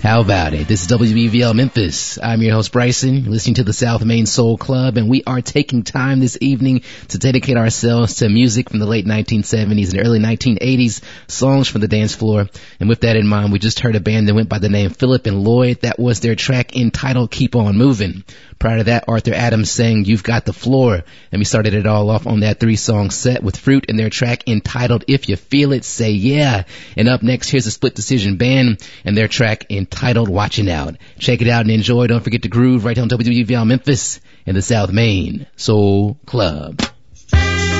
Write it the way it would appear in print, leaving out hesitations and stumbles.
How about it? This is WBVL Memphis. I'm your host, Bryson, listening to the South Main Soul Club, and we are taking time this evening to dedicate ourselves to music from the late 1970s and early 1980s, songs from the dance floor. And with that in mind, we just heard a band that went by the name Philip and Lloyd. That was their track entitled Keep On Moving. Prior to that, Arthur Adams sang You've Got the Floor. And we started it all off on that 3-song set with Fruit and their track entitled If You Feel It, Say Yeah. And up next, here's the Split Decision Band and their track entitled Watching Out. Check it out and enjoy. Don't forget to groove right here on WBVL Memphis in the South Main Soul Club.